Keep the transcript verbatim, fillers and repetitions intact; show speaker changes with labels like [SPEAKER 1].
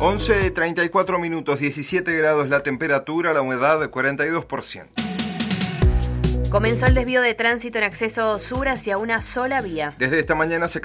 [SPEAKER 1] once treinta y cuatro minutos, diecisiete grados la temperatura, la humedad cuarenta y dos por ciento.
[SPEAKER 2] Comenzó el desvío de tránsito en acceso sur hacia una sola vía.
[SPEAKER 1] Desde esta mañana se